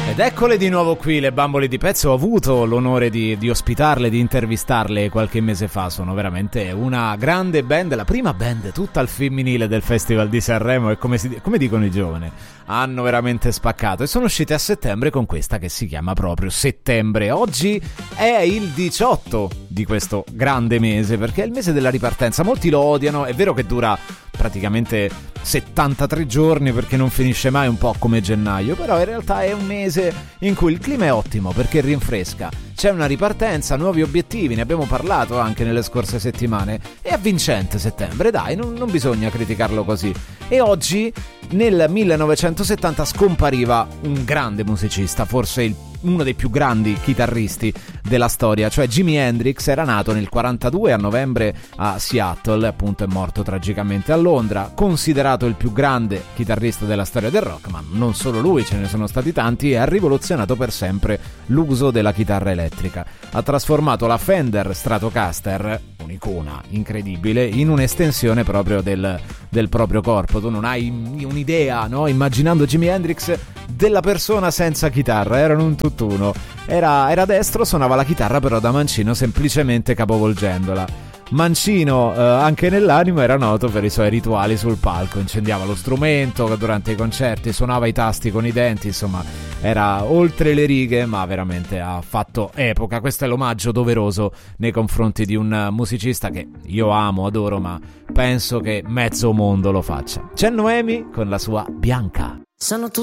Ed eccole di nuovo qui le Bambole di Pezzo. Ho avuto l'onore di ospitarle, di intervistarle qualche mese fa. Sono veramente una grande band, la prima band tutta al femminile del Festival di Sanremo, e come dicono i giovani, hanno veramente spaccato, e sono uscite a settembre con questa che si chiama proprio Settembre. Oggi è il 18 di questo grande mese, perché è il mese della ripartenza. Molti lo odiano, è vero che dura praticamente 73 giorni perché non finisce mai, un po' come gennaio, però in realtà è un mese in cui il clima è ottimo perché rinfresca, c'è una ripartenza, nuovi obiettivi, ne abbiamo parlato anche nelle scorse settimane. È avvincente settembre, dai, non bisogna criticarlo così. E oggi nel 1970 scompariva un grande musicista, forse uno dei più grandi chitarristi della storia, cioè Jimi Hendrix. Era nato nel 42 a novembre a Seattle, appunto è morto tragicamente a Londra, considerato il più grande chitarrista della storia del rock, ma non solo lui, ce ne sono stati tanti, e ha rivoluzionato per sempre l'uso della chitarra elettrica. Ha trasformato la Fender Stratocaster, un'icona incredibile, in un'estensione proprio del proprio corpo. Tu non hai un'idea, no? Immaginando Jimi Hendrix, della persona senza chitarra, erano un tutt'uno. Era destro, suonava la chitarra però da mancino, semplicemente capovolgendola. Mancino anche nell'animo, era noto per i suoi rituali sul palco, incendiava lo strumento durante i concerti, suonava i tasti con i denti, insomma era oltre le righe, ma veramente ha fatto epoca. Questo è l'omaggio doveroso nei confronti di un musicista che io amo, adoro, ma penso che mezzo mondo lo faccia. C'è Noemi con la sua Bianca. Sono